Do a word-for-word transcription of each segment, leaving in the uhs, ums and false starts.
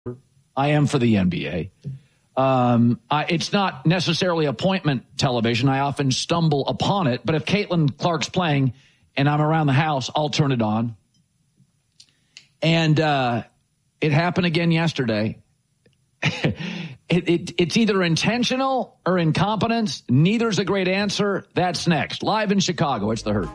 I am for the N B A. Um, I, it's not necessarily appointment television. I often stumble upon it. But if Caitlin Clark's playing and I'm around the house, I'll turn it on. And uh, it happened again yesterday. it, it, it's either intentional or incompetence. Neither's a great answer. That's next. Live in Chicago, it's The Herd.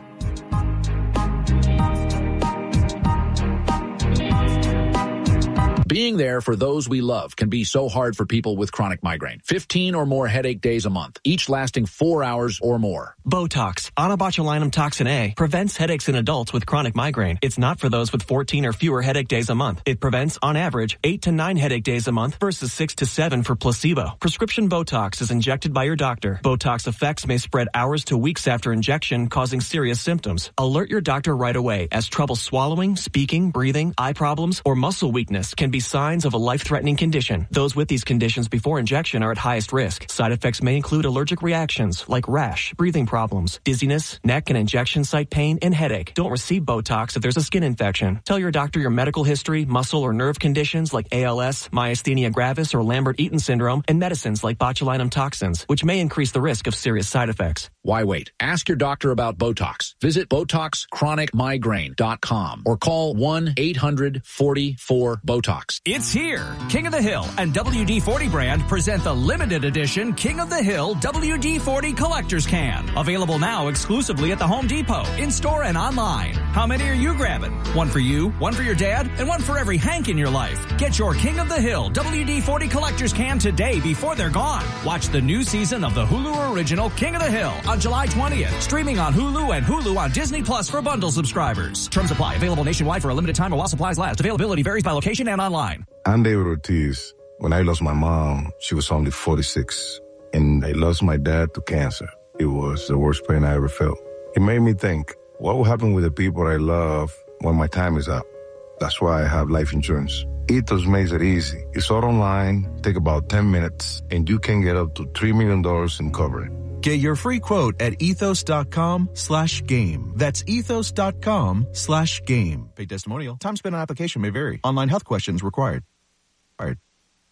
Being there for those we love can be so hard for people with chronic migraine. fifteen or more headache days a month, each lasting four hours or more. Botox, onabotulinum toxin A, prevents headaches in adults with chronic migraine. It's not for those with fourteen or fewer headache days a month. It prevents, on average, eight to nine headache days a month versus six to seven for placebo. Prescription Botox is injected by your doctor. Botox effects may spread hours to weeks after injection, causing serious symptoms. Alert your doctor right away, as trouble swallowing, speaking, breathing, eye problems, or muscle weakness can be signs of a life-threatening condition. Those with these conditions before injection are at highest risk. Side effects may include allergic reactions like rash, breathing problems, dizziness, neck and injection site pain, and headache. Don't receive Botox if there's a skin infection. Tell your doctor your medical history, muscle or nerve conditions like A L S, myasthenia gravis, or Lambert-Eaton syndrome, and medicines like botulinum toxins, which may increase the risk of serious side effects. Why wait? Ask your doctor about Botox. Visit Botox Chronic Migraine dot com or call one eight hundred forty-four BOTOX. It's here. King of the Hill and W D forty brand present the limited edition King of the Hill W D forty Collector's Can. Available now exclusively at the Home Depot, in-store and online. How many are you grabbing? One for you, one for your dad, and one for every Hank in your life. Get your King of the Hill W D forty Collector's Can today before they're gone. Watch the new season of the Hulu original King of the Hill on July twentieth. Streaming on Hulu and Hulu on Disney Plus for bundle subscribers. Terms apply. Available nationwide for a limited time or while supplies last. Availability varies by location and online. I'm David Ortiz. When I lost my mom, she was only forty-six. And I lost my dad to cancer. It was the worst pain I ever felt. It made me think, what will happen with the people I love when my time is up? That's why I have life insurance. Ethos makes it easy. It's all online, take about ten minutes, and you can get up to three million dollars in coverage. Get your free quote at ethos.com slash game. That's ethos.com slash game. Paid testimonial. Time spent on application may vary. Online health questions required. All right.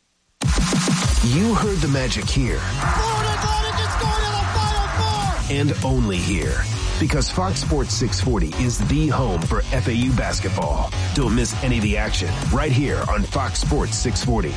You heard the magic here. And only here. Because Fox Sports six forty is the home for F A U basketball. Don't miss any of the action right here on Fox Sports six forty.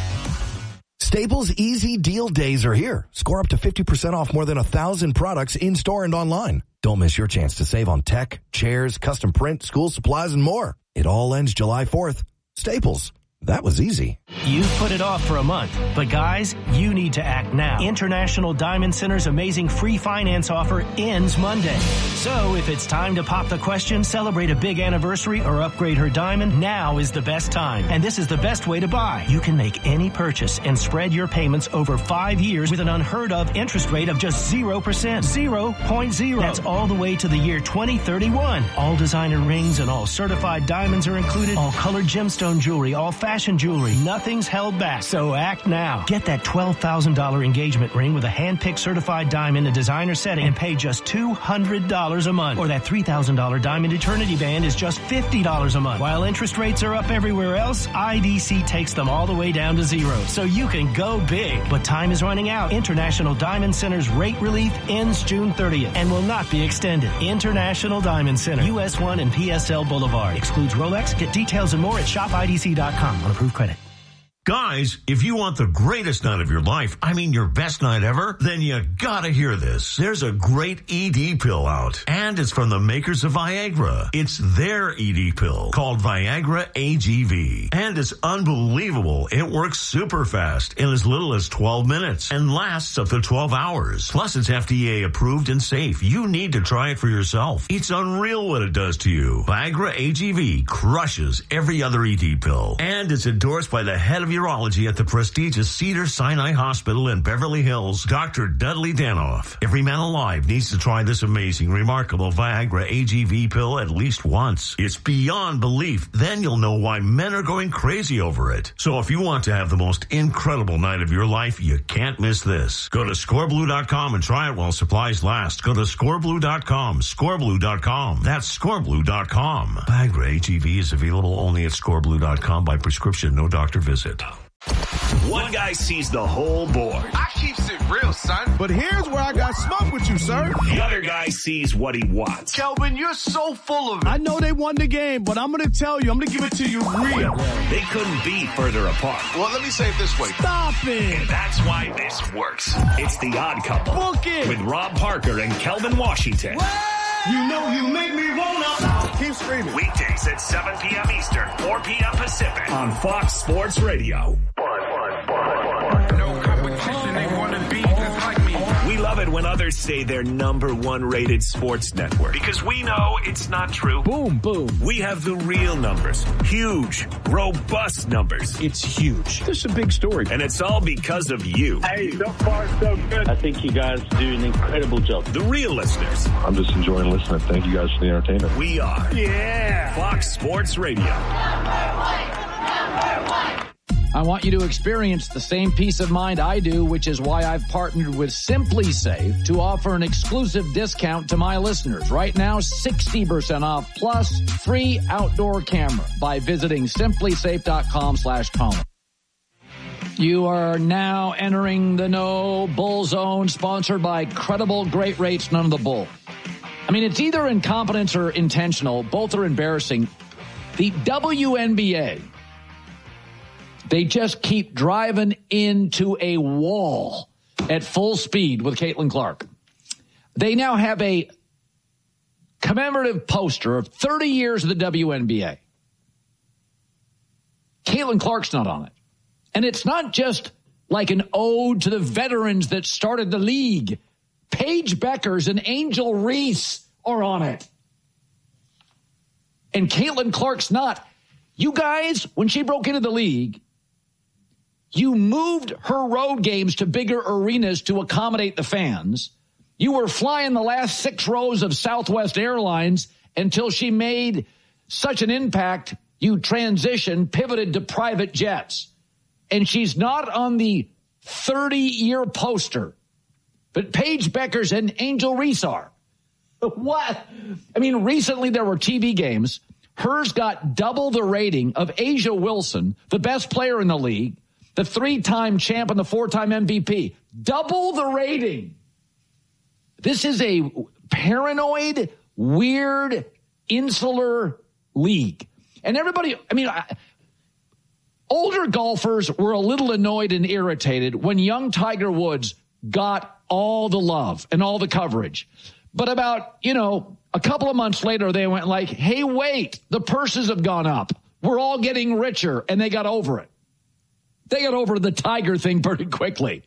Staples Easy Deal Days are here. Score up to fifty percent off more than a thousand products in-store and online. Don't miss your chance to save on tech, chairs, custom print, school supplies, and more. It all ends July fourth. Staples. That was easy. You've put it off for a month, but guys, you need to act now. International Diamond Center's amazing free finance offer ends Monday. So if it's time to pop the question, celebrate a big anniversary, or upgrade her diamond, now is the best time. And this is the best way to buy. You can make any purchase and spread your payments over five years with an unheard of interest rate of just zero percent. zero point zero. That's all the way to the year twenty thirty-one. All designer rings and all certified diamonds are included. All colored gemstone jewelry, all fashion jewelry. Nothing's held back. So act now. Get that twelve thousand dollars engagement ring with a hand-picked certified diamond in designer setting and pay just two hundred dollars a month. Or that three thousand dollars diamond eternity band is just fifty dollars a month. While interest rates are up everywhere else, I D C takes them all the way down to zero. So you can go big. But time is running out. International Diamond Center's rate relief ends June thirtieth and will not be extended. International Diamond Center, U S one and P S L Boulevard. Excludes Rolex. Get details and more at shop I D C dot com on approved credit. Guys, if you want the greatest night of your life, I mean your best night ever, then you gotta hear this. There's a great E D pill out, and it's from the makers of Viagra. It's their E D pill called Viagra A G V, and it's unbelievable. It works super fast in as little as twelve minutes and lasts up to twelve hours. Plus, it's F D A approved and safe. You need to try it for yourself. It's unreal what it does to you. Viagra A G V crushes every other E D pill, and it's endorsed by the head of your urology at the prestigious Cedars-Sinai Hospital in Beverly Hills, Doctor Dudley Danoff. Every man alive needs to try this amazing, remarkable Viagra A G V pill at least once. It's beyond belief. Then you'll know why men are going crazy over it. So if you want to have the most incredible night of your life, you can't miss this. Go to score blue dot com and try it while supplies last. Go to score blue dot com, score blue dot com. That's score blue dot com. Viagra A G V is available only at score blue dot com by prescription, no doctor visit. One guy sees the whole board. I keeps it real, son. But here's where I got smoke with you, sir. The other guy sees what he wants. Kelvin, you're so full of it. I know they won the game, but I'm going to tell you, I'm going to give it to you real. They couldn't be further apart. Well, let me say it this way. Stop it. And that's why this works. It's The Odd Couple. Book it. With Rob Parker and Kelvin Washington. What? You know you make me wanna. Keep screaming. Weekdays at seven p.m. Eastern, four p.m. Pacific on Fox Sports Radio. No competition, they want to be just like me. We love it when others say they're number one rated sports network because we know it's not true. Boom, boom. We have the real numbers. Huge, robust numbers. It's huge. This is a big story. And it's all because of you. Hey, so far so good. I think you guys do an incredible job. The real listeners. I'm just enjoying listening. Thank you guys for the entertainment. We are. Yeah. Fox Sports Radio. I want you to experience the same peace of mind I do, which is why I've partnered with Simply Safe to offer an exclusive discount to my listeners. Right now, sixty percent off plus free outdoor camera by visiting simplysafe.com slash Colin. You are now entering the No Bull Zone, sponsored by Credible Great Rates, none of the bull. I mean, it's either incompetence or intentional. Both are embarrassing. The W N B A, they just keep driving into a wall at full speed with Caitlin Clark. They now have a commemorative poster of thirty years of the W N B A. Caitlin Clark's not on it. And it's not just like an ode to the veterans that started the league. Paige Beckers and Angel Reese are on it. And Caitlin Clark's not. You guys, when she broke into the league, you moved her road games to bigger arenas to accommodate the fans. You were flying the last six rows of Southwest Airlines until she made such an impact, you transitioned, pivoted to private jets. And she's not on the thirty-year poster. But Paige Beckers and Angel Reese are. What? I mean, recently there were T V games. Hers got double the rating of Asia Wilson, the best player in the league, the three-time champ and the four-time M V P. Double the rating. This is a paranoid, weird, insular league. And everybody, I mean, I, older golfers were a little annoyed and irritated when young Tiger Woods got all the love and all the coverage. But about, you know, a couple of months later, they went like, hey, wait, the purses have gone up. We're all getting richer. And they got over it. They got over the Tiger thing pretty quickly.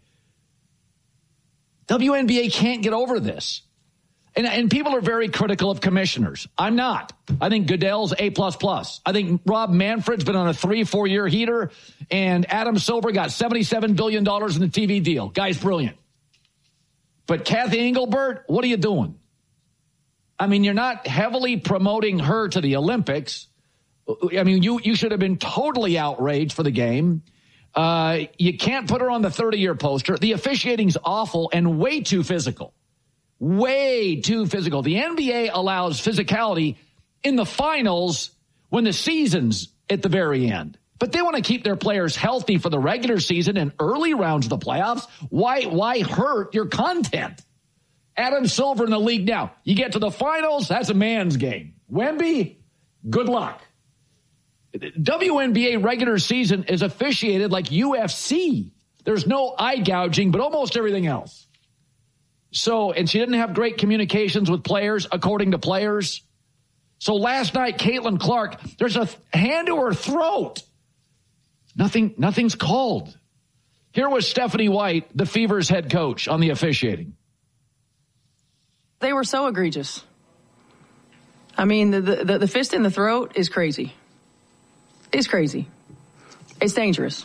W N B A can't get over this. And, and people are very critical of commissioners. I'm not. I think Goodell's A plus plus. I think Rob Manfred's been on a three, four year heater, and Adam Silver got seventy-seven billion dollars in the T V deal. Guy's brilliant. But Kathy Engelbert, what are you doing? I mean, you're not heavily promoting her to the Olympics. I mean, you, you should have been totally outraged for the game. Uh, you can't put her on the thirty-year poster. The officiating's awful and way too physical. Way too physical. The N B A allows physicality in the finals when the season's at the very end. But they want to keep their players healthy for the regular season and early rounds of the playoffs. Why, why hurt your content? Adam Silver in the league now. You get to the finals, that's a man's game. Wemby, good luck. W N B A regular season is officiated like U F C. There's no eye gouging, but almost everything else. So, and she didn't have great communications with players, according to players. So last night, Caitlin Clark, there's a hand to her throat. Nothing, nothing's called. Here was Stephanie White, the Fever's head coach, on the officiating. They were so egregious. I mean, the, the, the fist in the throat is crazy. It's crazy. It's dangerous.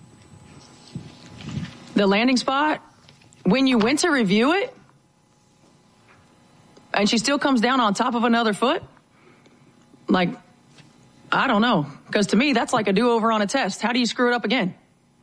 The landing spot, when you went to review it, and she still comes down on top of another foot, like, I don't know. Because to me, that's like a do-over on a test. How do you screw it up again?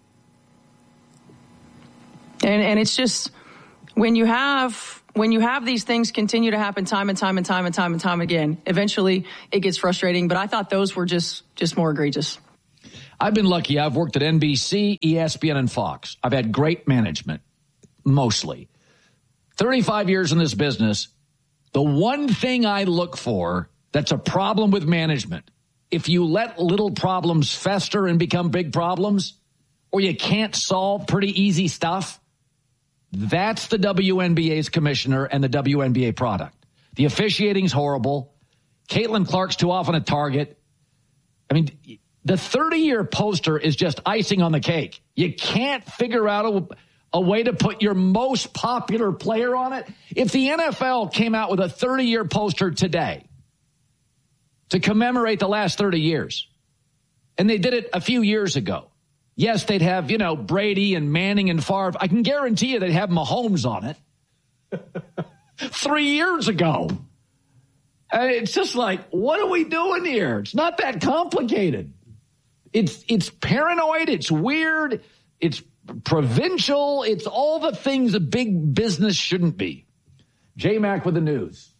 And and it's just, when you have when you have these things continue to happen time and time and time and time and time again, eventually it gets frustrating. But I thought those were just just more egregious. I've been lucky. I've worked at N B C, E S P N, and Fox. I've had great management, mostly. thirty-five years in this business, the one thing I look for that's a problem with management, if you let little problems fester and become big problems, or you can't solve pretty easy stuff, that's the W N B A's commissioner and the W N B A product. The officiating's horrible. Caitlin Clark's too often a target. I mean, the thirty-year poster is just icing on the cake. You can't figure out a, a way to put your most popular player on it. If the N F L came out with a thirty-year poster today to commemorate the last thirty years, and they did it a few years ago, yes, they'd have, you know, Brady and Manning and Favre. I can guarantee you they'd have Mahomes on it. Three years ago. And it's just like, what are we doing here? It's not that complicated. It's it's paranoid. It's weird. It's provincial. It's all the things a big business shouldn't be. J-Mac with the news.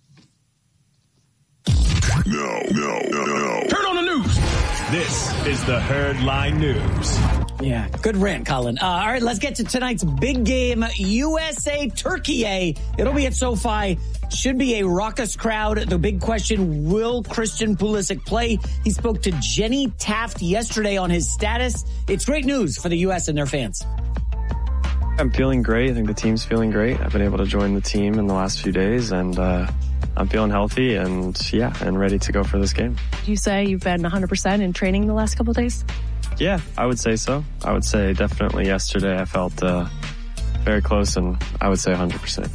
No, no, no, no. Turn on the news. This is the Herd Line News. Yeah, good rant, Colin. Uh, all right, let's get to tonight's big game, U S A Turkey A. It'll be at SoFi. Should be a raucous crowd. The big question, will Christian Pulisic play? He spoke to Jenny Taft yesterday on his status. It's great news for the U S and their fans. I'm feeling great. I think the team's feeling great. I've been able to join the team in the last few days, and uh, I'm feeling healthy and, yeah, and ready to go for this game. You say you've been one hundred percent in training the last couple of days? Yeah, I would say so. I would say definitely yesterday I felt uh, very close, and I would say one hundred percent.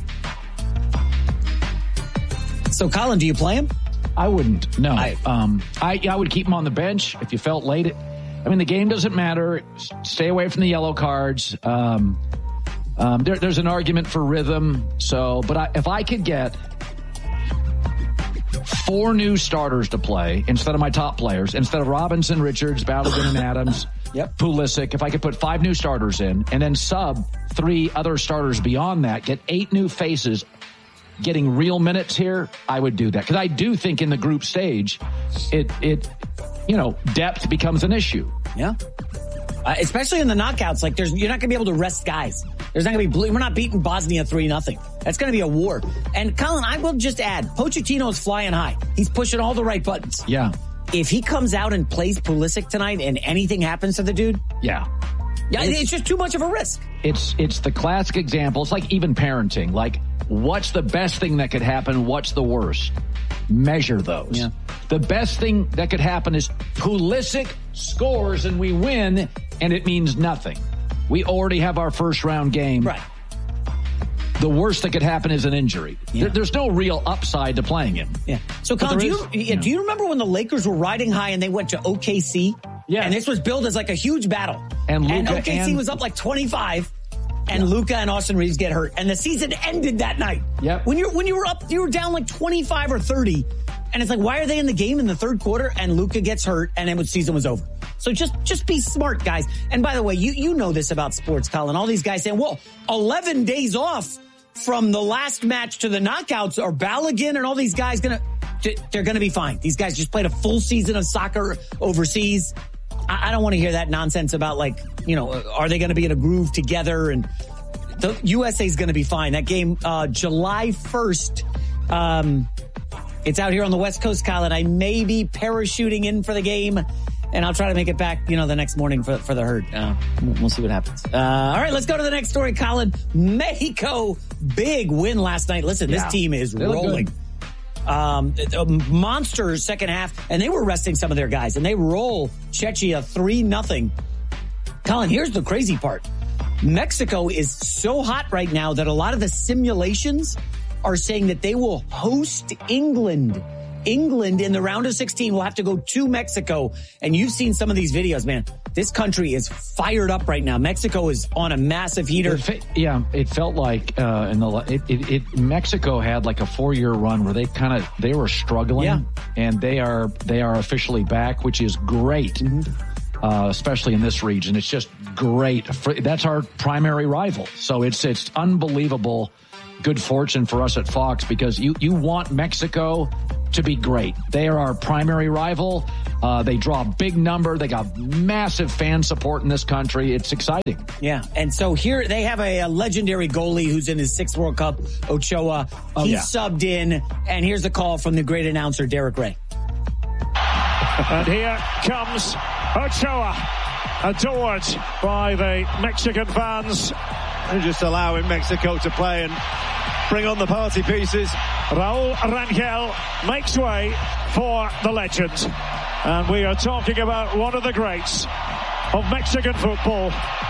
So, Colin, do you play him? I wouldn't, no. I, um, I, I would keep him on the bench if you felt late. I mean, the game doesn't matter. Stay away from the yellow cards. Um, um, there, there's an argument for rhythm. So, but I, if I could get four new starters to play instead of my top players, instead of Robinson, Richards, Balogun, and Adams, yep. Pulisic, if I could put five new starters in and then sub three other starters beyond that, get eight new faces getting real minutes here, I would do that. Because I do think in the group stage, it, it you know, depth becomes an issue. Yeah. Uh, especially in the knockouts, like there's, you're not going to be able to rest guys. There's not going to be, we're not beating Bosnia three nothing. That's going to be a war. And Colin, I will just add, Pochettino is flying high. He's pushing all the right buttons. Yeah. If he comes out and plays Pulisic tonight and anything happens to the dude. Yeah. Yeah, it's, it's just too much of a risk. It's, it's the classic example. It's like even parenting. Like, what's the best thing that could happen? What's the worst? Measure those. Yeah. The best thing that could happen is Pulisic scores and we win, and it means nothing. We already have our first round game. Right. The worst that could happen is an injury. Yeah. There, there's no real upside to playing him. Yeah. So, Colin, do you, is, yeah, do you remember when the Lakers were riding high and they went to O K C? Yeah. And this was billed as like a huge battle. And, Luka and O K C and, was up like twenty-five. And yeah. Luka and Austin Reeves get hurt. And the season ended that night. Yep. When you when you were up, you were down like twenty-five or thirty. And it's like, why are they in the game in the third quarter? And Luka gets hurt, and then the season was over. So just just be smart, guys. And by the way, you you know this about sports, Colin. All these guys saying, well, eleven days off from the last match to the knockouts. Are Balogun and all these guys going to, they're going to be fine. These guys just played a full season of soccer overseas. I, I don't want to hear that nonsense about, like, you know, are they going to be in a groove together? And the U S A is going to be fine. That game, uh, July first, um, it's out here on the West Coast, Colin. I may be parachuting in for the game, and I'll try to make it back, you know, the next morning for, for the herd. Uh, we'll see what happens. Uh, all right, let's go to the next story, Colin. Mexico, big win last night. Listen, yeah. This team is they rolling. Um, a monster second half, and they were resting some of their guys, and they roll Czechia three nothing. Colin, here's the crazy part. Mexico is so hot right now that a lot of the simulations are saying that they will host England. England in the round of sixteen will have to go to Mexico. And you've seen some of these videos, man. This country is fired up right now. Mexico is on a massive heater. It, yeah, it felt like uh, in the it, it, it Mexico had like a four-year run where they kind of they were struggling, yeah. and they are they are officially back, which is great, mm-hmm. uh, especially in this region. It's just great. That's our primary rival, so it's it's unbelievable. Good fortune for us at Fox because you you want Mexico to be great. They are our primary rival. Uh, they draw a big number. They got massive fan support in this country. It's exciting. Yeah, and so here they have a, a legendary goalie who's in his sixth World Cup, Ochoa. Oh, He's yeah. subbed in, and here's the call from the great announcer, Derek Ray. And here comes Ochoa, adored by the Mexican fans. They're just allowing Mexico to play and bring on the party pieces. Raul Rangel makes way for the legend. And we are talking about one of the greats of Mexican football,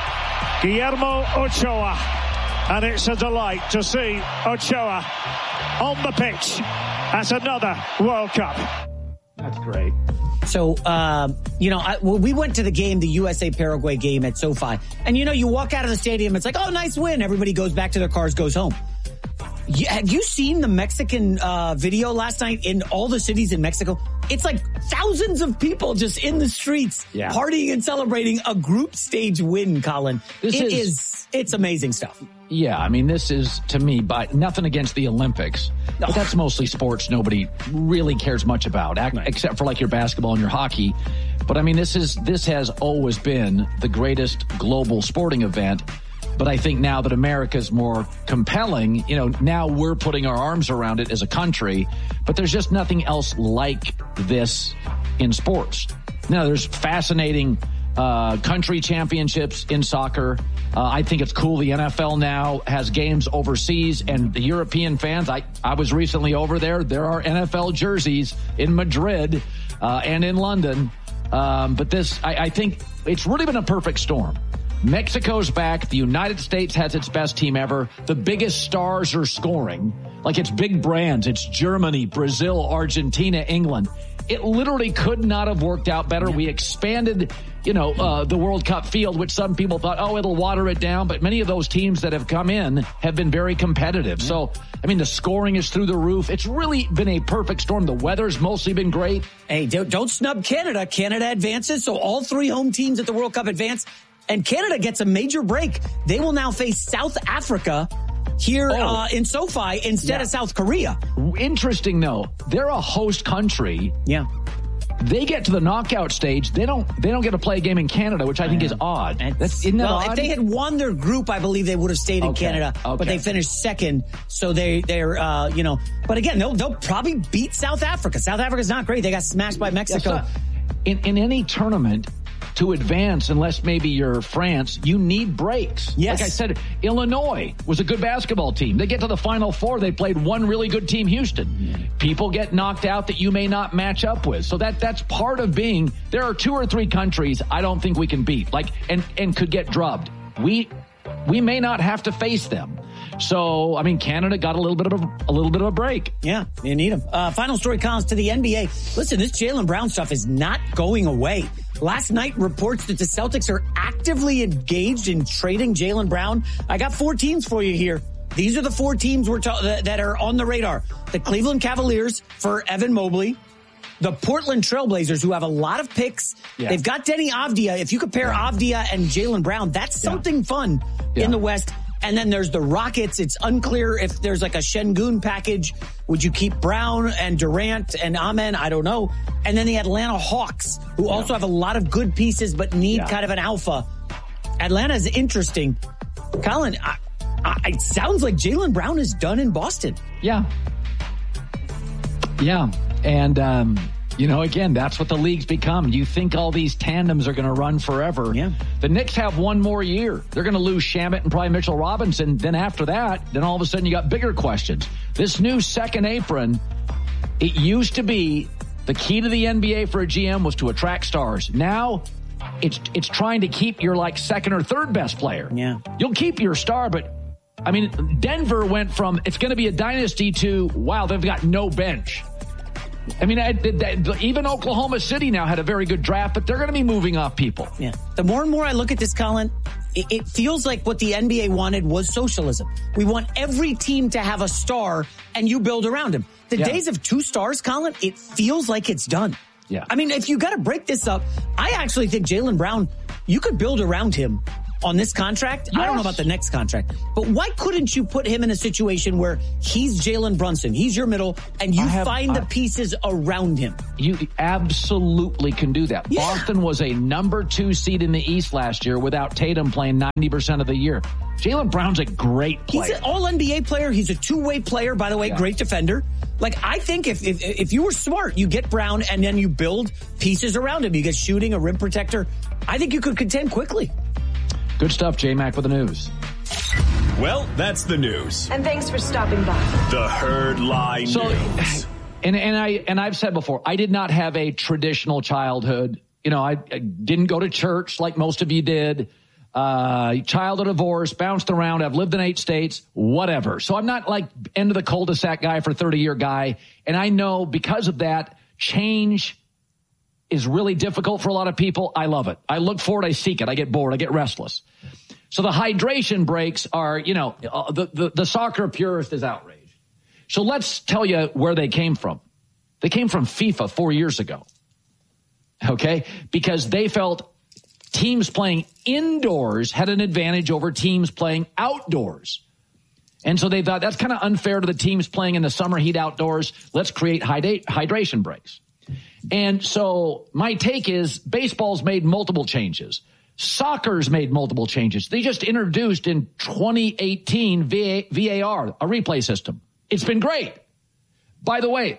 Guillermo Ochoa. And it's a delight to see Ochoa on the pitch at another World Cup. That's great. So, uh, you know, I, well, we went to the game, the U S A-Paraguay game at SoFi. And, you know, you walk out of the stadium, it's like, oh, nice win. Everybody goes back to their cars, goes home. You, have you seen the Mexican uh, video last night in all the cities in Mexico? It's like thousands of people just in the streets yeah. partying and celebrating a group stage win, Colin. This it is, is, it's amazing stuff. Yeah, I mean, this is, to me, by nothing against the Olympics, but that's mostly sports nobody really cares much about, ac- Right. except for like your basketball and your hockey. But I mean, this is this has always been the greatest global sporting event. But I think now that America's more compelling, you know, now we're putting our arms around it as a country, but there's just nothing else like this in sports. Now, there's fascinating uh, country championships in soccer. Uh, I think it's cool. The N F L now has games overseas, and the European fans, I, I was recently over there. There are N F L jerseys in Madrid uh, and in London. Um, but this, I, I think it's really been a perfect storm. Mexico's back. The United States has its best team ever. The biggest stars are scoring. Like, it's big brands. It's Germany, Brazil, Argentina, England. It literally could not have worked out better. We expanded, you know, uh, the World Cup field, which some people thought, oh, it'll water it down. But many of those teams that have come in have been very competitive. Yeah. So, I mean, the scoring is through the roof. It's really been a perfect storm. The weather's mostly been great. Hey, don't, don't snub Canada. Canada advances. So all three home teams at the World Cup advance. And Canada gets a major break. They will now face South Africa here oh. uh, in SoFi instead yeah. of South Korea. Interesting, though. They're a host country. Yeah. They get to the knockout stage. They don't. They don't get to play a game in Canada, which I think is odd. That's, isn't that well, odd? If they had won their group, I believe they would have stayed in okay. Canada. Okay. But they finished second, so they they're uh, you know. But again, they'll they'll probably beat South Africa. South Africa's not great. They got smashed by Mexico. Yes, in in any tournament, to advance, unless maybe you're France, you need breaks. Yes. Like I said, Illinois was a good basketball team. They get to the Final Four. They played one really good team, Houston. People get knocked out that you may not match up with. So that that's part of being, there are two or three countries I don't think we can beat, like, and, and could get drubbed. We, we may not have to face them. So, I mean, Canada got a little bit of a, a little bit of a break. Yeah, you need them. Uh, final story, Collins, to the N B A. Listen, this Jaylen Brown stuff is not going away. Last night, reports that the Celtics are actively engaged in trading Jaylen Brown. I got four teams for you here. These are the four teams we're ta- that, that are on the radar. The Cleveland Cavaliers for Evan Mobley. The Portland Trailblazers, who have a lot of picks. Yeah. They've got Denny Avdia. If you compare yeah. Avdia and Jaylen Brown, that's something yeah. fun yeah. in the West. And then there's the Rockets. It's unclear if there's like a Şengün package. Would you keep Brown and Durant and Amen? I don't know. And then the Atlanta Hawks, who yeah. also have a lot of good pieces but need yeah. kind of an alpha. Atlanta is interesting. Colin, I, I, it sounds like Jaylen Brown is done in Boston. Yeah. Yeah. And, um, you know, again, that's what the league's become. You think all these tandems are going to run forever. Yeah. The Knicks have one more year. They're going to lose Shamet and probably Mitchell Robinson. Then after that, then all of a sudden you got bigger questions. This new second apron, it used to be the key to the N B A for a G M was to attract stars. Now it's it's trying to keep your like second or third best player. Yeah. You'll keep your star, but I mean, Denver went from it's going to be a dynasty to, wow, they've got no bench. I mean, I, I, even Oklahoma City now had a very good draft, but they're going to be moving off people. Yeah. The more and more I look at this, Colin, it, it feels like what the N B A wanted was socialism. We want every team to have a star, and you build around him. The yeah. days of two stars, Colin, it feels like it's done. Yeah. I mean, if you got to break this up, I actually think Jaylen Brown, you could build around him on this contract. Yes. I don't know about the next contract, but why couldn't you put him in a situation where he's Jalen Brunson, he's your middle, and you have, find I, the pieces around him? You absolutely can do that. Yeah. Boston was a number two seed in the East last year without Tatum playing ninety percent of the year. Jaylen Brown's a great player. He's an all N B A player. He's a two-way player, by the way, yeah. great defender. Like, I think if, if if you were smart, you get Brown and then you build pieces around him. You get shooting, a rim protector. I think you could contend quickly. Good stuff, J-Mac with the news. Well, that's the news. And thanks for stopping by. The Herd Line so, News. And, and, I, and I've said before, I did not have a traditional childhood. You know, I, I didn't go to church like most of you did. Uh, child of divorce, bounced around. I've lived in eight states, whatever. So I'm not like end of the cul-de-sac guy for thirty year guy. And I know because of that, change is really difficult for a lot of people. I love it. I look for it. I seek it. I get bored. I get restless. So the hydration breaks are, you know, uh, the, the, the soccer purist is outraged. So let's tell you where they came from. They came from FIFA four years ago. Okay. Because they felt teams playing indoors had an advantage over teams playing outdoors. And so they thought that's kind of unfair to the teams playing in the summer heat outdoors. Let's create hydra- hydration breaks. And so my take is baseball's made multiple changes. Soccer's made multiple changes. They just introduced in twenty eighteen V A R, a replay system. It's been great. By the way,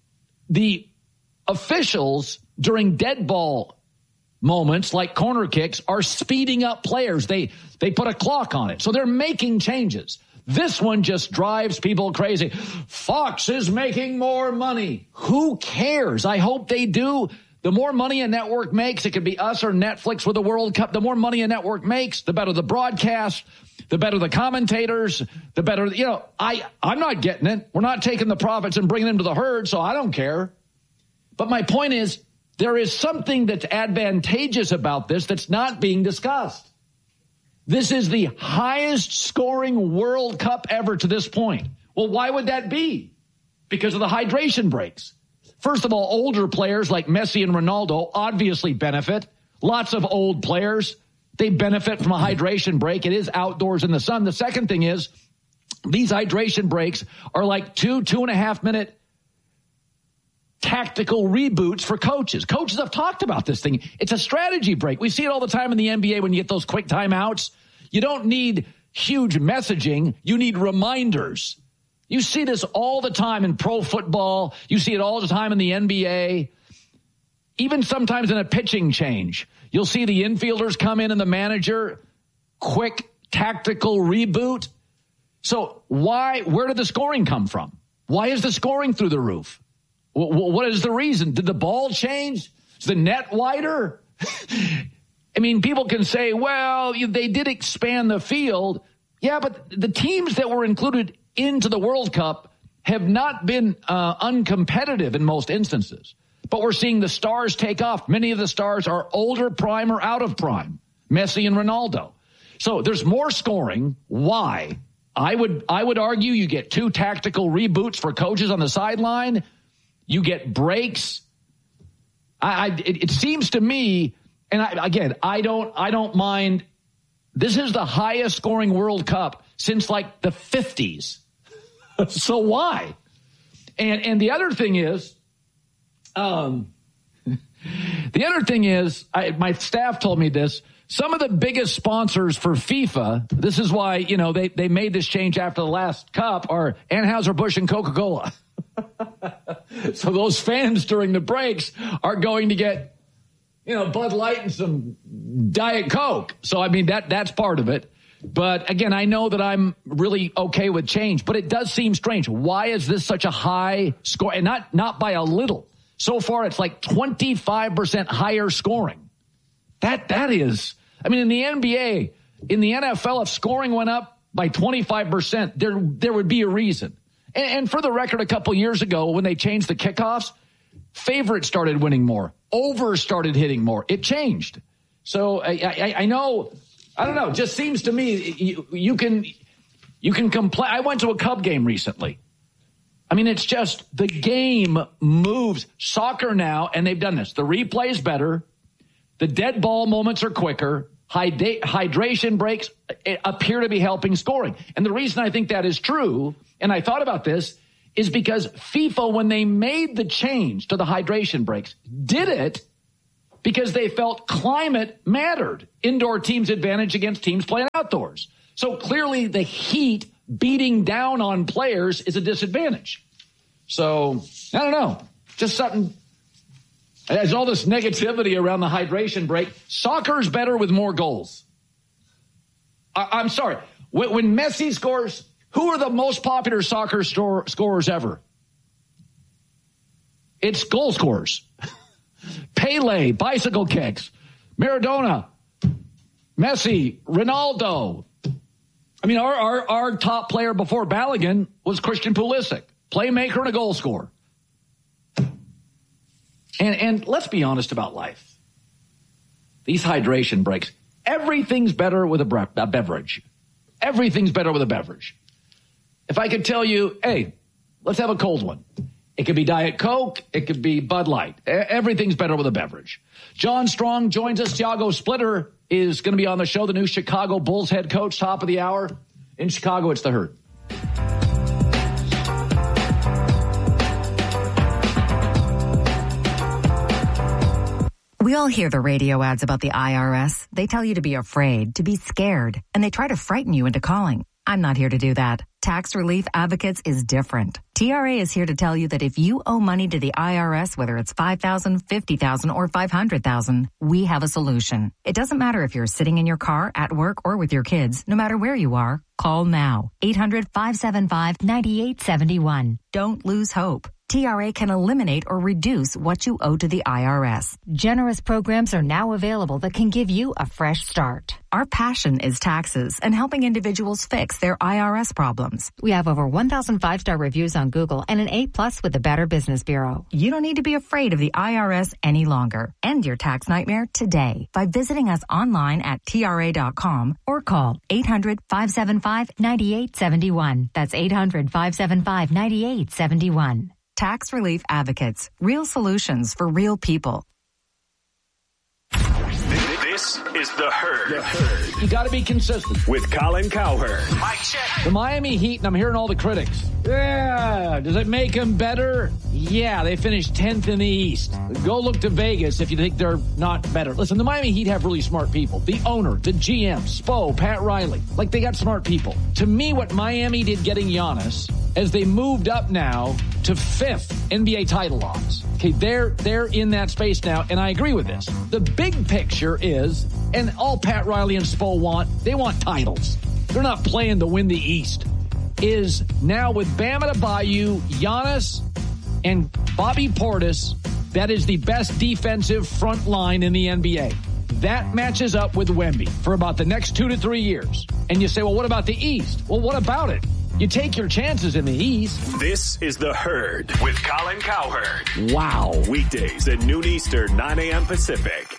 the officials during dead ball moments like corner kicks are speeding up players. They they put a clock on it. So they're making changes. This one just drives people crazy. Fox is making more money. Who cares? I hope they do. The more money a network makes, it could be us or Netflix with the World Cup. The more money a network makes, the better the broadcast, the better the commentators, the better, you know, I, I'm not getting it. We're not taking the profits and bringing them to the herd, so I don't care. But my point is, there is something that's advantageous about this that's not being discussed. This is the highest scoring World Cup ever to this point. Well, why would that be? Because of the hydration breaks. First of all, older players like Messi and Ronaldo obviously benefit. Lots of old players, they benefit from a hydration break. It is outdoors in the sun. The second thing is these hydration breaks are like two, two and a half minute tactical reboots for coaches. Coaches have talked about this thing. It's a strategy break. We see it all the time in the N B A when you get those quick timeouts. You don't need huge messaging. You need reminders. You see this all the time in pro football. You see it all the time in the N B A. Even sometimes in a pitching change. You'll see the infielders come in and the manager, quick tactical reboot. So why, where did the scoring come from? Why is the scoring through the roof? What is the reason? Did the ball change? Is the net wider? I mean, people can say, well, they did expand the field. Yeah, but the teams that were included into the World Cup have not been uh, uncompetitive in most instances. But we're seeing the stars take off. Many of the stars are older, prime, or out of prime. Messi and Ronaldo. So there's more scoring. Why? I would, I would argue you get two tactical reboots for coaches on the sideline. You get breaks. I, I it, it seems to me, and I, again, I don't, I don't mind. This is the highest scoring World Cup since like the fifties. So why? And and the other thing is, um, the other thing is, I, my staff told me this. Some of the biggest sponsors for FIFA, this is why, you know, they, they made this change after the last cup, are Anheuser-Busch and Coca-Cola. So those fans during the breaks are going to get, you know, Bud Light and some Diet Coke. So, I mean, that that's part of it. But again, I know that I'm really okay with change, but it does seem strange. Why is this such a high score? And not, not by a little. So far, it's like twenty-five percent higher scoring. That, that is, I mean, in the N B A, in the N F L, if scoring went up by twenty-five percent, there, there would be a reason. And, and for the record, a couple years ago, when they changed the kickoffs, favorites started winning more. Overs started hitting more. It changed. So I, I, I know, I don't know, it just seems to me you, you can, you can complain. I went to a Cub game recently. I mean, it's just the game moves. Soccer now, and they've done this. The replay's better. The dead ball moments are quicker. Hyd- hydration breaks appear to be helping scoring. And the reason I think that is true, and I thought about this, is because FIFA, when they made the change to the hydration breaks, did it because they felt climate mattered. Indoor teams' advantage against teams playing outdoors. So clearly the heat beating down on players is a disadvantage. So, I don't know. Just something. There's all this negativity around the hydration break. Soccer's better with more goals. I, I'm sorry. When, when Messi scores, who are the most popular soccer store, scorers ever? It's goal scorers. Pele, bicycle kicks. Maradona, Messi, Ronaldo. I mean, our, our, our top player before Balogun was Christian Pulisic, playmaker and a goal scorer. And, and let's be honest about life. These hydration breaks, everything's better with a, bre- a beverage. Everything's better with a beverage. If I could tell you, hey, let's have a cold one. It could be Diet Coke. It could be Bud Light. Everything's better with a beverage. John Strong joins us. Thiago Splitter is going to be on the show, the new Chicago Bulls head coach, top of the hour. In Chicago, it's the Herd. We all hear the radio ads about the I R S. They tell you to be afraid, to be scared, and they try to frighten you into calling. I'm not here to do that. Tax Relief Advocates is different. T R A is here to tell you that if you owe money to the I R S, whether it's five thousand dollars, fifty thousand dollars, or five hundred thousand dollars, we have a solution. It doesn't matter if you're sitting in your car, at work, or with your kids. No matter where you are, call now. eight hundred, five seven five, nine eight seven one. Don't lose hope. T R A can eliminate or reduce what you owe to the I R S. Generous programs are now available that can give you a fresh start. Our passion is taxes and helping individuals fix their I R S problems. We have over one thousand five-star reviews on Google and an A plus with the Better Business Bureau. You don't need to be afraid of the I R S any longer. End your tax nightmare today by visiting us online at T R A dot com or call eight hundred, five seven five, nine eight seven one. That's eight hundred, five seven five, nine eight seven one. Tax Relief Advocates. Real solutions for real people. This is The Herd. The Herd. You got to be consistent. With Colin Cowherd. Mike check. The Miami Heat, and I'm hearing all the critics. Yeah. Does it make them better? Yeah, they finished tenth in the East. Go look to Vegas if you think they're not better. Listen, the Miami Heat have really smart people. The owner, the G M, Spo, Pat Riley. Like, they got smart people. To me, what Miami did getting Giannis, as they moved up now to fifth N B A title odds. Okay, they're they're in that space now, and I agree with this. The big picture is, and all Pat Riley and Spo want, they want titles. They're not playing to win the East. Is now with Bam Adebayo, Giannis, and Bobby Portis, that is the best defensive front line in the N B A. That matches up with Wemby for about the next two to three years. And you say, well, what about the East? Well, what about it? You take your chances in the East. This is The Herd with Colin Cowherd. Wow. Weekdays at noon Eastern, nine a.m. Pacific.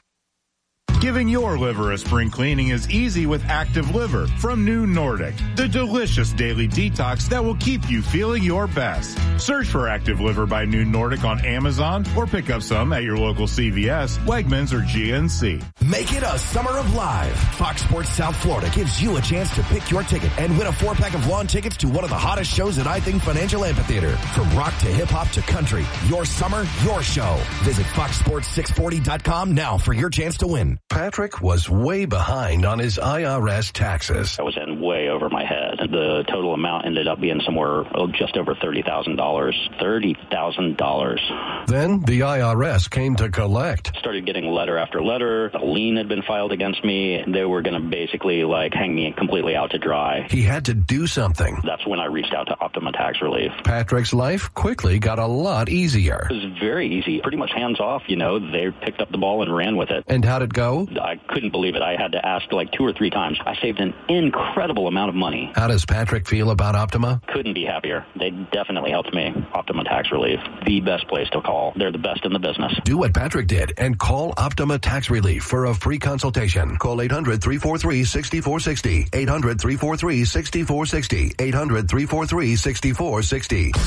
Giving your liver a spring cleaning is easy with Active Liver from New Nordic, the delicious daily detox that will keep you feeling your best. Search for Active Liver by New Nordic on Amazon or pick up some at your local C V S, Wegmans, or G N C. Make it a summer of live. Fox Sports South Florida gives you a chance to pick your ticket and win a four-pack of lawn tickets to one of the hottest shows at I Think Financial Amphitheater. From rock to hip-hop to country, your summer, your show. Visit fox sports six forty dot com now for your chance to win. Patrick was way behind on his I R S taxes. I was in way over my head. The total amount ended up being somewhere oh, just over thirty thousand dollars. thirty thousand dollars. Then the I R S came to collect. Started getting letter after letter. A lien had been filed against me. They were going to basically like hang me completely out to dry. He had to do something. That's when I reached out to Optima Tax Relief. Patrick's life quickly got a lot easier. It was very easy. Pretty much hands off, you know. They picked up the ball and ran with it. And how'd it go? I couldn't believe it. I had to ask like two or three times. I saved an incredible amount of money. How does Patrick feel about Optima? Couldn't be happier. They definitely helped me. Optima Tax Relief, the best place to call. They're the best in the business. Do what Patrick did and call Optima Tax Relief for a free consultation. Call eight hundred, three four three, six four six zero. eight hundred, three four three, six four six zero. eight hundred, three four three, six four six zero.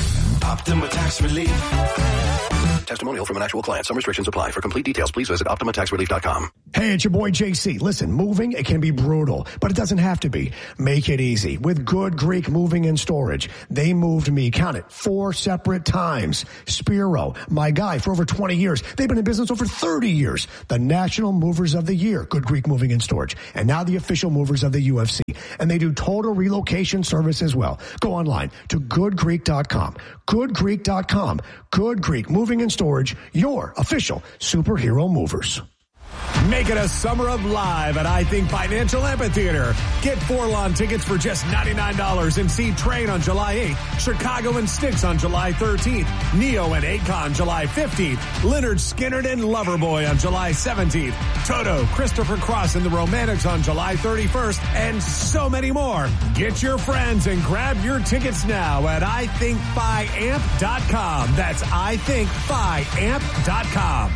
Optima Tax Relief. Testimonial from an actual client. Some restrictions apply. For complete details, please visit Optima Tax Relief dot com. Hey, it's your boy J C. Listen, moving, it can be brutal, but it doesn't have to be. Make it easy with Good Greek Moving and Storage. They moved me, count it, four separate times. Spiro, my guy for over twenty years. They've been in business over thirty years. The National Movers of the Year, Good Greek Moving and Storage. And now the official movers of the U F C. And they do total relocation service as well. Go online to good greek dot com. good greek dot com. Good Greek Moving and Storage, your official superhero movers. Make it a summer of live at I Think Financial Amphitheater. Get four lawn tickets for just ninety-nine dollars and see Train on July eighth, Chicago and Styx on July thirteenth, Neo and Akon July fifteenth, Leonard Skinner and Loverboy on July seventeenth, Toto, Christopher Cross and the Romantics on July thirty-first, and so many more. Get your friends and grab your tickets now at I think fi amp dot com. That's I think fi amp dot com.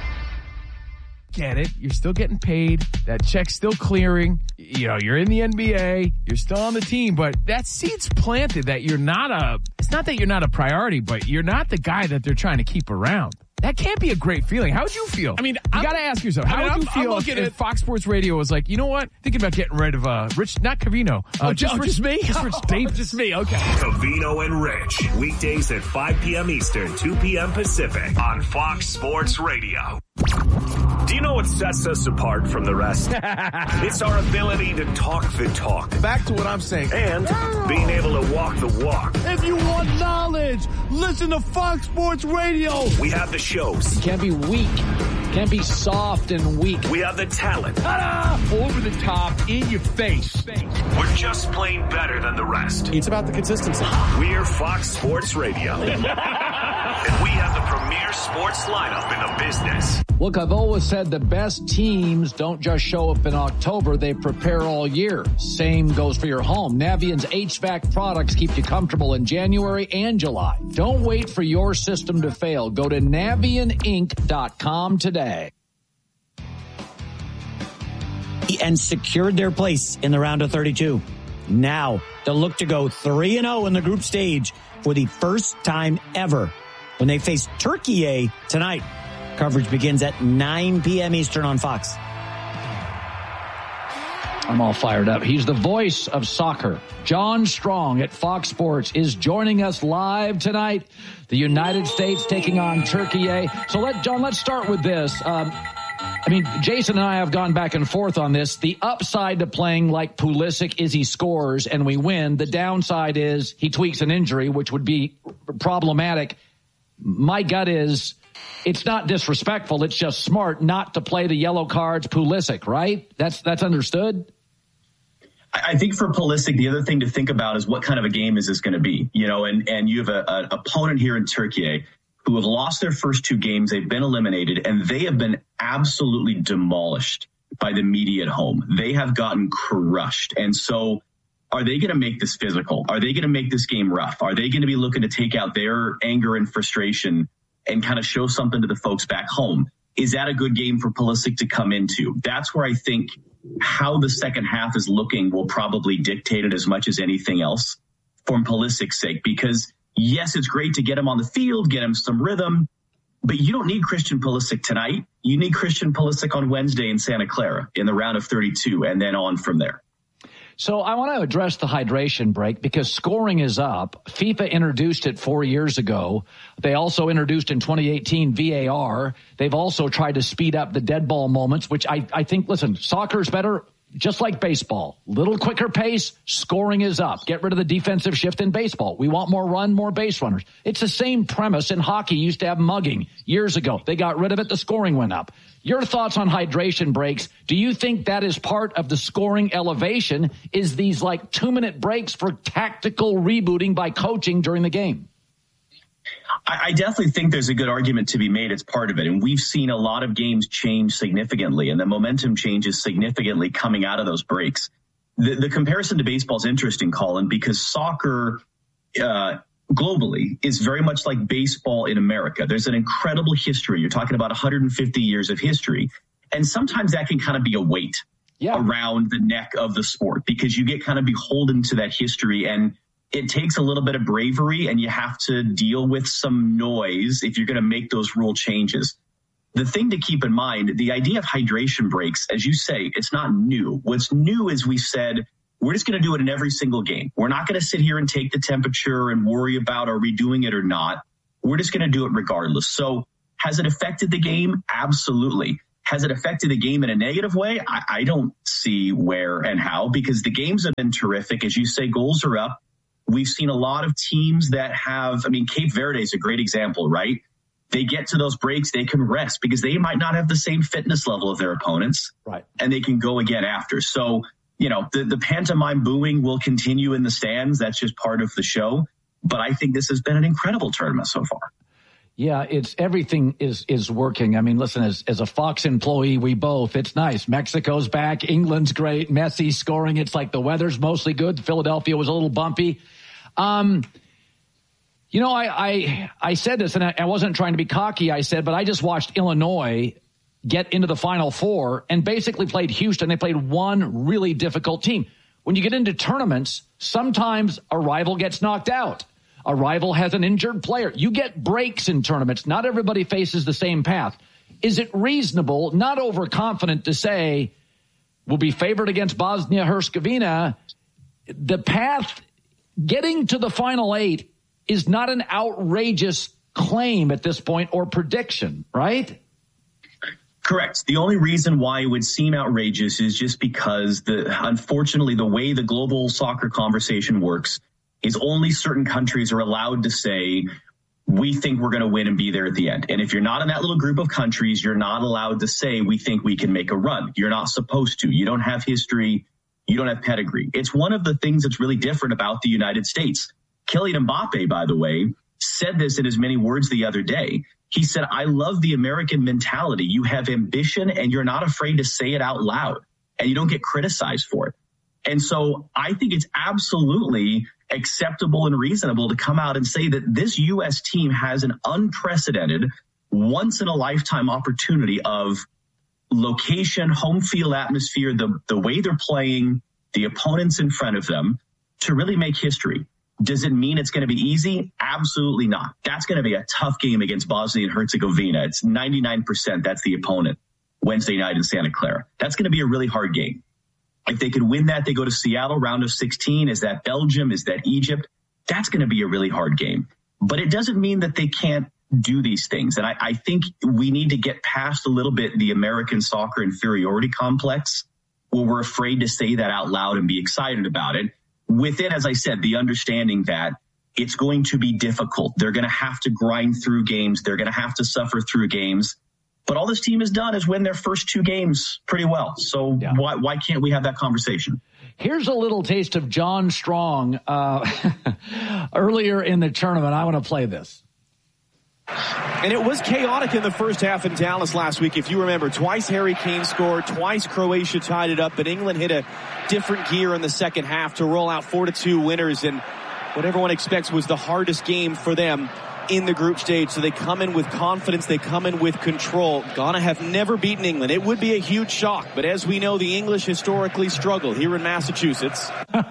Get it. You're still getting paid. That check's still clearing. You know, you're in the N B A. You're still on the team, but that seed's planted that you're not a, it's not that you're not a priority, but you're not the guy that they're trying to keep around. That can't be a great feeling. How would you feel? I mean, you got to ask yourself, how I mean, would you I'm, feel I'm if, if Fox Sports Radio was like, you know what? Thinking about getting rid of uh, Rich, not Covino. Uh, oh, just, oh, Rich, just me? Just Rich Davis. Just me, okay. Covino and Rich. Weekdays at five p.m. Eastern, two p.m. Pacific on Fox Sports Radio. Do you know what sets us apart from the rest? It's our ability to talk the talk. Back to what I'm saying. And being able to walk the walk. If you want knowledge, listen to Fox Sports Radio. We have the shows. You can't be weak. Can't be soft and weak. We have the talent. Ta-da! Over the top, in your face. We're just plain better than the rest. It's about the consistency. We're Fox Sports Radio. And we have the premier sports lineup in the business. Look, I've always said the best teams don't just show up in October, they prepare all year. Same goes for your home. Navient's H V A C products keep you comfortable in January and July. Don't wait for your system to fail. Go to navient inc dot com today. And secured their place in the round of thirty-two. Now, they'll look to go three and oh in the group stage for the first time ever when they face Turkey tonight. Coverage begins at nine p.m. Eastern on Fox. I'm all fired up. He's the voice of soccer. John Strong at Fox Sports is joining us live tonight. The United States taking on Turkey. So let John, let's start with this. Um, I mean, Jason and I have gone back and forth on this. The upside to playing like Pulisic is he scores and we win. The downside is he tweaks an injury, which would be problematic. My gut is it's not disrespectful. It's just smart not to play the yellow cards Pulisic, right? That's that's understood. I think for Pulisic, the other thing to think about is what kind of a game is this going to be? You know, and, and you have an opponent here in Turkey who have lost their first two games. They've been eliminated, and they have been absolutely demolished by the media at home. They have gotten crushed. And so are they going to make this physical? Are they going to make this game rough? Are they going to be looking to take out their anger and frustration and kind of show something to the folks back home? Is that a good game for Pulisic to come into? That's where I think how the second half is looking will probably dictate it as much as anything else for Pulisic's sake. Because, yes, it's great to get him on the field, get him some rhythm, but you don't need Christian Pulisic tonight. You need Christian Pulisic on Wednesday in Santa Clara in the round of thirty-two and then on from there. So I want to address the hydration break because scoring is up. FIFA introduced it four years ago. They also introduced in twenty eighteen V A R. They've also tried to speed up the dead ball moments, which I, I think, listen, soccer is better, just like baseball. Little quicker pace, scoring is up. Get rid of the defensive shift in baseball. We want more run, more base runners. It's the same premise in hockey. Used to have mugging years ago. They got rid of it. The scoring went up. Your thoughts on hydration breaks? Do you think that is part of the scoring elevation? Is these like two-minute breaks for tactical rebooting by coaching during the game? I definitely think there's a good argument to be made. It's part of it. And we've seen a lot of games change significantly, and the momentum changes significantly coming out of those breaks. The, the comparison to baseball is interesting, Colin, because soccer uh, globally is very much like baseball in America. There's an incredible history. You're talking about one hundred fifty years of history. And sometimes that can kind of be a weight yeah. around the neck of the sport because you get kind of beholden to that history. And it takes a little bit of bravery, and you have to deal with some noise if you're going to make those rule changes. The thing to keep in mind, the idea of hydration breaks, as you say, it's not new. What's new is we said, we're just going to do it in every single game. We're not going to sit here and take the temperature and worry about are we doing it or not. We're just going to do it regardless. So has it affected the game? Absolutely. Has it affected the game in a negative way? I, I don't see where and how, because the games have been terrific. As you say, goals are up. We've seen a lot of teams that have, I mean, Cape Verde is a great example, right? They get to those breaks, they can rest because they might not have the same fitness level of their opponents. Right. And they can go again after. So, you know, the, the pantomime booing will continue in the stands. That's just part of the show. But I think this has been an incredible tournament so far. Yeah, it's everything is is working. I mean, listen, as as a Fox employee, we both, it's nice. Mexico's back. England's great. Messi scoring. It's like the weather's mostly good. Philadelphia was a little bumpy. Um, you know, I I, I said this, and I, I wasn't trying to be cocky. I said, but I just watched Illinois get into the Final Four and basically played Houston. They played one really difficult team. When you get into tournaments, sometimes a rival gets knocked out. A rival has an injured player. You get breaks in tournaments. Not everybody faces the same path. Is it reasonable, not overconfident, to say we'll be favored against Bosnia-Herzegovina? The path getting to the Final Eight is not an outrageous claim at this point or prediction, right? Correct. The only reason why it would seem outrageous is just because, the unfortunately, the way the global soccer conversation works is only certain countries are allowed to say, we think we're going to win and be there at the end. And if you're not in that little group of countries, you're not allowed to say, we think we can make a run. You're not supposed to. You don't have history. You don't have pedigree. It's one of the things that's really different about the United States. Kylian Mbappe, by the way, said this in as many words the other day. He said, I love the American mentality. You have ambition and you're not afraid to say it out loud and you don't get criticized for it. And so I think it's absolutely acceptable and reasonable to come out and say that this U S team has an unprecedented, once in a lifetime opportunity of location, home field atmosphere, the, the way they're playing, the opponents in front of them, to really make history. Does it mean it's going to be easy? Absolutely not. That's going to be a tough game against Bosnia and Herzegovina. It's ninety-nine percent that's the opponent Wednesday night in Santa Clara. That's going to be a really hard game. If they could win that, they go to Seattle, round of sixteen. Is that Belgium? Is that Egypt? That's going to be a really hard game. But it doesn't mean that they can't do these things. And I, I think we need to get past a little bit the American soccer inferiority complex, where we're afraid to say that out loud and be excited about it. Within, as I said, the understanding that it's going to be difficult. They're going to have to grind through games. They're going to have to suffer through games. But all this team has done is win their first two games pretty well. So yeah. why why can't we have that conversation? Here's a little taste of John Strong uh, earlier in the tournament. I want to play this. And it was chaotic in the first half in Dallas last week. If you remember, twice Harry Kane scored, twice Croatia tied it up, but England hit a different gear in the second half to roll out four to two winners. And what everyone expects was the hardest game for them in the group stage. So they come in with confidence. They come in with control. Ghana have never beaten England. It would be a huge shock. But as we know, the English historically struggle here in Massachusetts.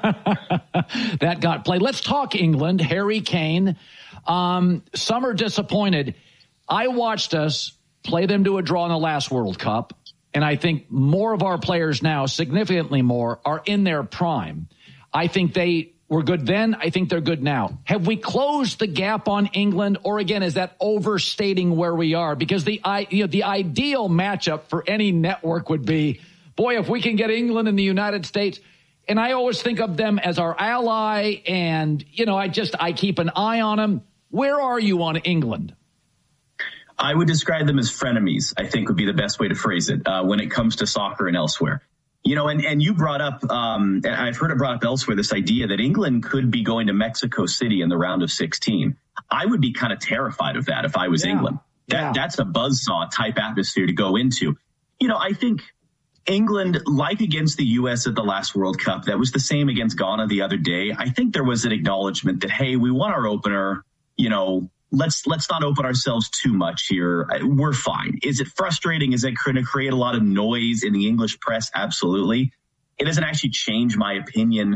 That got played. Let's talk England. Harry Kane. Um, some are disappointed. I watched us play them to a draw in the last World Cup. And I think more of our players now, significantly more, are in their prime. I think they were good then. I think they're good now. Have we closed the gap on England? Or again, is that overstating where we are? Because the, you know, the ideal matchup for any network would be, boy, if we can get England and the United States. And I always think of them as our ally. And, you know, I just, I keep an eye on them. Where are you on England? I would describe them as frenemies, I think would be the best way to phrase it uh, when it comes to soccer and elsewhere. You know, and, and you brought up, um, and I've heard it brought up elsewhere, this idea that England could be going to Mexico City in the round of sixteen. I would be kind of terrified of that if I was yeah. England. That yeah. That's a buzzsaw type atmosphere to go into. You know, I think England, like against the U S at the last World Cup, that was the same against Ghana the other day. I think there was an acknowledgement that, hey, we won our opener. You know, let's let's not open ourselves too much here. We're fine. Is it frustrating? Is it going to create a lot of noise in the English press? Absolutely. It doesn't actually change my opinion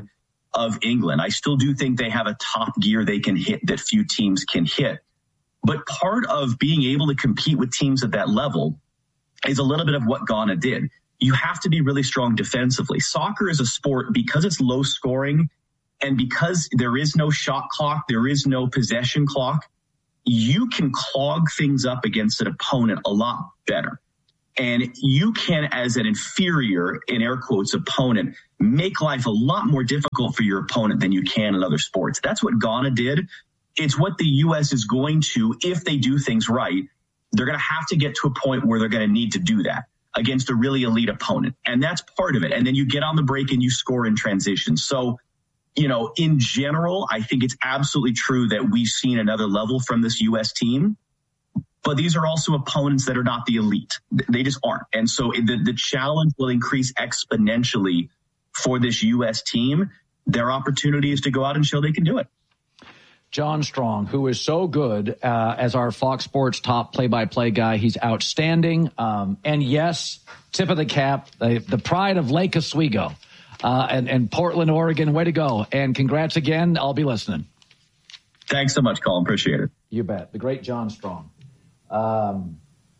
of England. I still do think they have a top gear they can hit that few teams can hit. But part of being able to compete with teams at that level is a little bit of what Ghana did. You have to be really strong defensively. Soccer is a sport, because it's low scoring and because there is no shot clock, there is no possession clock, you can clog things up against an opponent a lot better. And you can, as an inferior, in air quotes, opponent, make life a lot more difficult for your opponent than you can in other sports. That's what Ghana did. It's what the U S is going to, if they do things right, they're going to have to get to a point where they're going to need to do that against a really elite opponent. And that's part of it. And then you get on the break and you score in transition. So, you know, in general, I think it's absolutely true that we've seen another level from this U S team. But these are also opponents that are not the elite. They just aren't. And so the, the challenge will increase exponentially for this U S team. Their opportunity is to go out and show they can do it. John Strong, who is so good uh, as our Fox Sports top play-by-play guy. He's outstanding. Um, and yes, tip of the cap, the, the pride of Lake Oswego uh, and, and Portland, Oregon. Way to go. And congrats again. I'll be listening. Thanks so much, Colin. Appreciate it. You bet. The great John Strong. Um,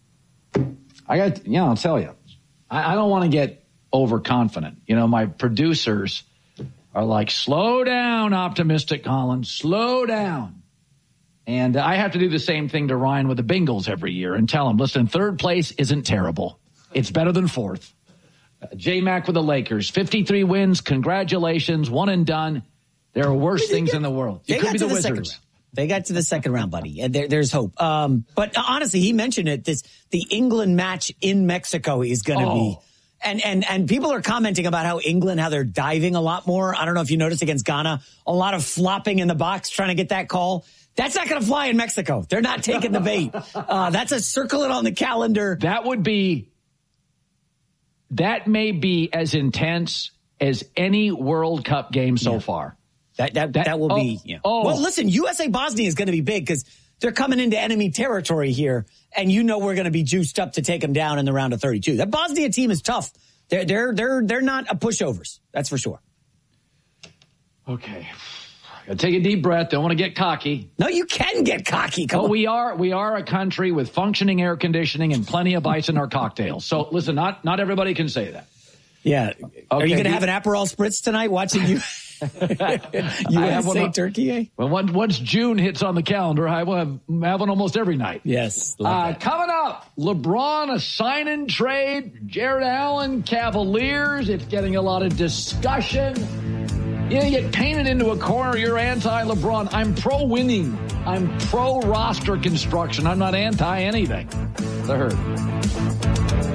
I got, you know, I'll tell you, I, I don't want to get overconfident. You know, my producers are like, slow down, optimistic Colin, slow down. And I have to do the same thing to Ryan with the Bengals every year and tell him, listen, third place isn't terrible. It's better than fourth. Uh, J-Mac with the Lakers, fifty-three wins. Congratulations. One and done. There are worse things in the world. You could be the Wizards. They got to the second round, buddy. There, there's hope. Um, but honestly, he mentioned it. This the England match in Mexico is going to oh. be, and and and people are commenting about how England, how they're diving a lot more. I don't know if you noticed against Ghana, a lot of flopping in the box trying to get that call. That's not going to fly in Mexico. They're not taking the bait. Uh, that's a circle it on the calendar. That would be. That may be as intense as any World Cup game so yeah. far. That that that, that will oh, be. Yeah. Oh. Well, listen, U S A Bosnia is going to be big because they're coming into enemy territory here, and you know we're going to be juiced up to take them down in the round of thirty-two. That Bosnia team is tough. They're they're they're they're not a pushovers. That's for sure. Okay, gotta take a deep breath. Don't want to get cocky. No, you can get cocky. Come but on. we are we are a country with functioning air conditioning and plenty of ice in our cocktails. So listen, not not everybody can say that. Yeah. Okay. Are you going to have an Aperol Spritz tonight watching you? U S A Turkey, eh? Well, once June hits on the calendar, I will have, have one almost every night. Yes. Uh, coming up, LeBron, a sign and trade. Jared Allen, Cavaliers. It's getting a lot of discussion. You know, you get painted into a corner. You're anti-LeBron. I'm pro-winning. I'm pro-roster construction. I'm not anti-anything. The Herd.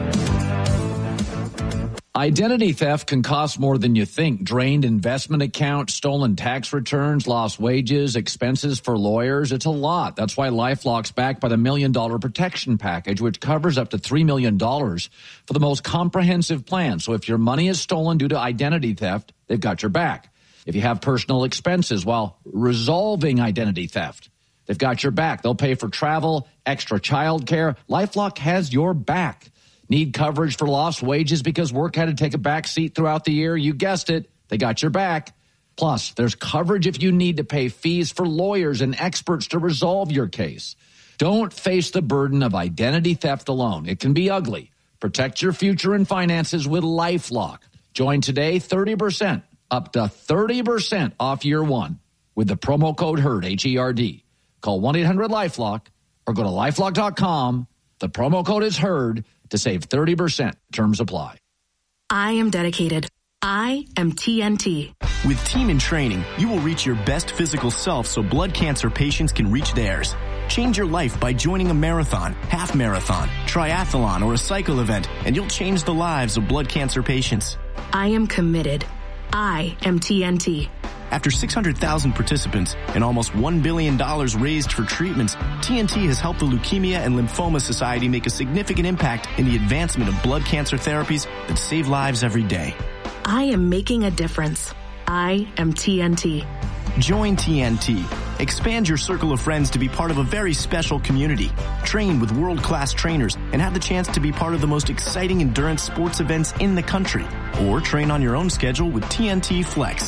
Identity theft can cost more than you think. Drained investment accounts, stolen tax returns, lost wages, expenses for lawyers. It's a lot. That's why LifeLock's backed by the Million Dollar Protection Package, which covers up to three million dollars for the most comprehensive plan. So if your money is stolen due to identity theft, they've got your back. If you have personal expenses while resolving identity theft, they've got your back. They'll pay for travel, extra child care. LifeLock has your back. Need coverage for lost wages because work had to take a back seat throughout the year? You guessed it. They got your back. Plus, there's coverage if you need to pay fees for lawyers and experts to resolve your case. Don't face the burden of identity theft alone. It can be ugly. Protect your future and finances with LifeLock. Join today, thirty percent, up to thirty percent off year one with the promo code HERD, H E R D. Call one eight hundred LifeLock or go to LifeLock dot com. The promo code is HERD to save thirty percent. Terms apply. I am dedicated. I am T N T. With Team in Training, you will reach your best physical self so blood cancer patients can reach theirs. Change your life by joining a marathon, half marathon, triathlon, or a cycle event, and you'll change the lives of blood cancer patients. I am committed. I am T N T. After six hundred thousand participants and almost one billion dollars raised for treatments, T N T has helped the Leukemia and Lymphoma Society make a significant impact in the advancement of blood cancer therapies that save lives every day. I am making a difference. I am T N T. Join T N T. Expand your circle of friends to be part of a very special community. Train with world-class trainers and have the chance to be part of the most exciting endurance sports events in the country. Or train on your own schedule with T N T Flex.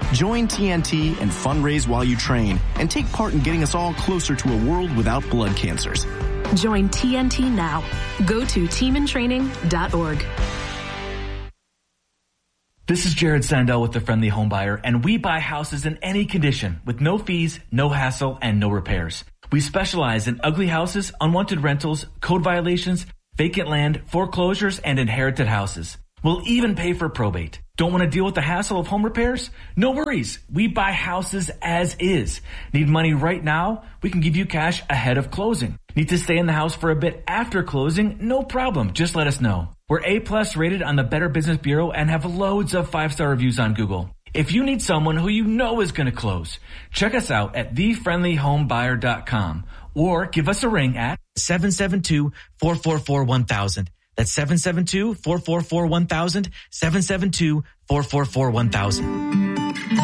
Join T N T and fundraise while you train and take part in getting us all closer to a world without blood cancers. Join T N T now. Go to team in training dot org. This is Jared Sandell with The Friendly Home Buyer, and we buy houses in any condition with no fees, no hassle, and no repairs. We specialize in ugly houses, unwanted rentals, code violations, vacant land, foreclosures, and inherited houses. We'll even pay for probate. Don't want to deal with the hassle of home repairs? No worries. We buy houses as is. Need money right now? We can give you cash ahead of closing. Need to stay in the house for a bit after closing? No problem. Just let us know. We're A-plus rated on the Better Business Bureau and have loads of five-star reviews on Google. If you need someone who you know is going to close, check us out at the friendly home buyer dot com or give us a ring at seven seven two, four four four, one thousand. That's seven seven two, four four four, one thousand, seven seven two, four four four, one thousand.